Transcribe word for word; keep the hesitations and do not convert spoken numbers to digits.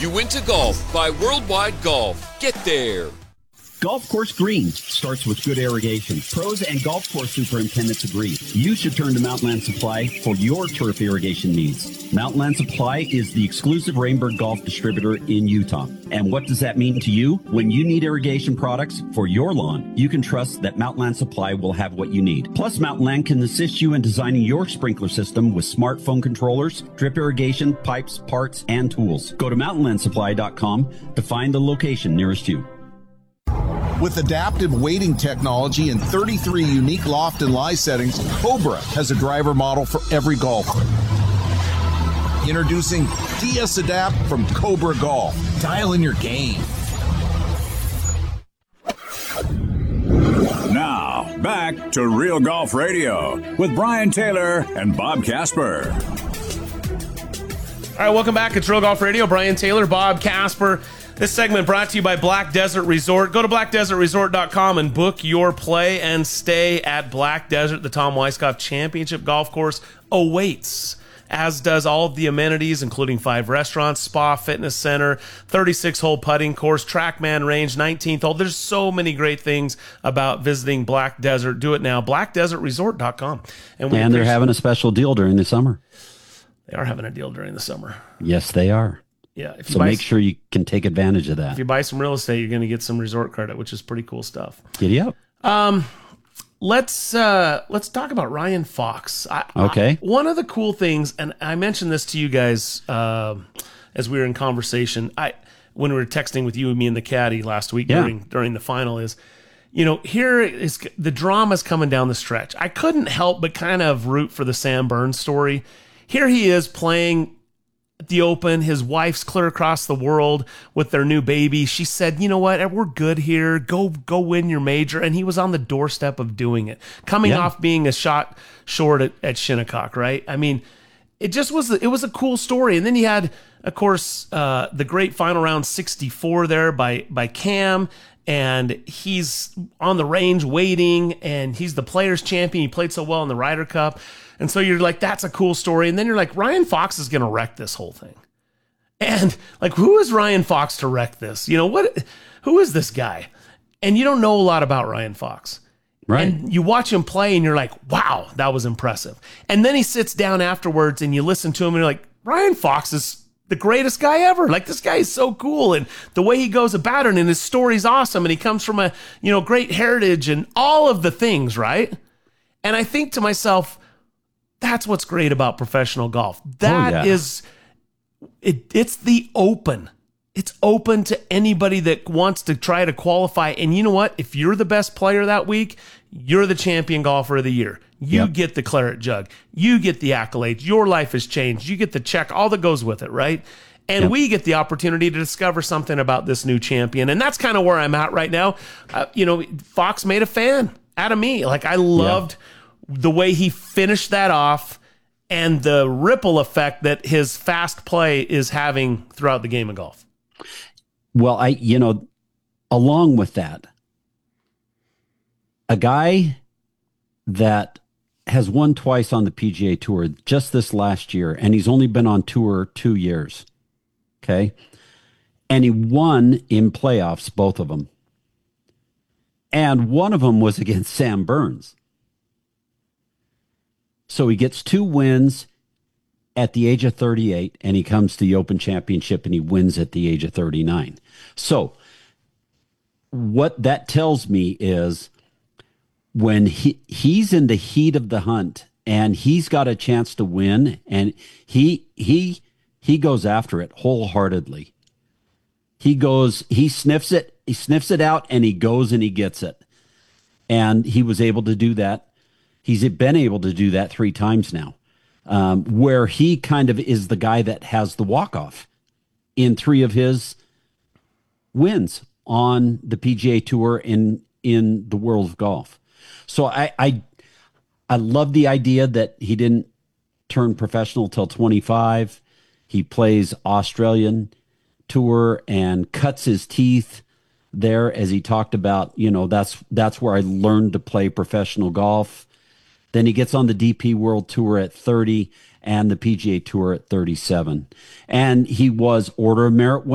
You went to golf by Worldwide Golf. Get there. Golf Course Green starts with good irrigation. Pros and golf course superintendents agree. You should turn to Mountainland Supply for your turf irrigation needs. Mountainland Supply is the exclusive Rainbird Golf distributor in Utah. And what does that mean to you? When you need irrigation products for your lawn, you can trust that Mountainland Supply will have what you need. Plus, Mountainland can assist you in designing your sprinkler system with smartphone controllers, drip irrigation, pipes, parts, and tools. Go to mountain land supply dot com to find the location nearest you. With adaptive weighting technology and thirty-three unique loft and lie settings, Cobra has a driver model for every golfer. Introducing D S Adapt from Cobra Golf. Dial in your game. Now, back to Real Golf Radio with Brian Taylor and Bob Casper. All right, welcome back. It's Real Golf Radio. Brian Taylor, Bob Casper. This segment brought to you by Black Desert Resort. Go to black desert resort dot com and book your play and stay at Black Desert. The Tom Weiskopf Championship Golf Course awaits, as does all of the amenities, including five restaurants, spa, fitness center, thirty-six hole putting course, TrackMan range, nineteenth hole. There's so many great things about visiting Black Desert. Do it now, black desert resort dot com. And, and they're having a special deal during the summer. They are having a deal during the summer. Yes, they are. Yeah, if you so buy, make sure you can take advantage of that. If you buy some real estate, you're going to get some resort credit, which is pretty cool stuff. Giddy up. Um, let's uh, let's talk about Ryan Fox. I, okay. I, one of the cool things, and I mentioned this to you guys uh, as we were in conversation. I when we were texting with you and me and the caddy last week yeah. during during the final is, you know, here is the drama's coming down the stretch. I couldn't help but kind of root for the Sam Burns story. Here he is playing at the Open. His wife's clear across the world with their new baby. She said, you know what, we're good here. Go go win your major. And he was on the doorstep of doing it, coming yeah. off being a shot short at, at Shinnecock, right? I mean, it just was, it was a cool story. And then you had, of course, uh, the great final round sixty-four there by, by Cam. And he's on the range waiting, and he's the Players Champion. He played so well in the Ryder Cup. And so you're like, that's a cool story. And then you're like, Ryan Fox is going to wreck this whole thing. And like, who is Ryan Fox to wreck this? You know, what? Who is this guy? And you don't know a lot about Ryan Fox. Right. And you watch him play and you're like, wow, that was impressive. And then he sits down afterwards and you listen to him and you're like, Ryan Fox is the greatest guy ever. Like, this guy is so cool. And the way he goes about it and his story's awesome. And he comes from a, you know, great heritage and all of the things, right? And I think to myself, that's what's great about professional golf. That oh, yeah. is, it, it's the Open. It's open to anybody that wants to try to qualify. And you know what? If you're the best player that week, you're the champion golfer of the year. You yep. get the claret jug. You get the accolades. Your life has changed. You get the check, all that goes with it, right? And yep. we get the opportunity to discover something about this new champion. And that's kind of where I'm at right now. Uh, you know, Fox made a fan out of me. Like, I loved yep. the way he finished that off and the ripple effect that his fast play is having throughout the game of golf. Well, I, you know, along with that, a guy that has won twice on the P G A Tour just this last year, and he's only been on tour two years. Okay. And he won in playoffs, both of them. And one of them was against Sam Burns. So he gets two wins at the age of thirty-eight, and he comes to the Open Championship and he wins at the age of thirty-nine. So what that tells me is when he, he's in the heat of the hunt and he's got a chance to win, and he he he goes after it wholeheartedly. He goes, he sniffs it, he sniffs it out, and he goes and he gets it. And he was able to do that. He's been able to do that three times now. Um, where he kind of is the guy that has the walk-off in three of his wins on the P G A Tour in in the world of golf. So I I, I love the idea that he didn't turn professional till twenty-five. He plays Australian Tour and cuts his teeth there, as he talked about. You know, that's that's where I learned to play professional golf. Then he gets on the D P World Tour at thirty and the P G A Tour at thirty-seven. And he was Order of Merit